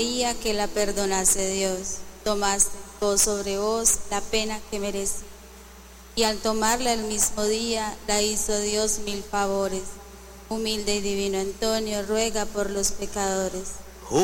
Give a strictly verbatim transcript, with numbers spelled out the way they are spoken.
María, que la perdonase Dios. Tomaste vos sobre vos la pena que merecía, y al tomarla el mismo día la hizo Dios mil favores. Humilde y divino Antonio, ruega por los pecadores,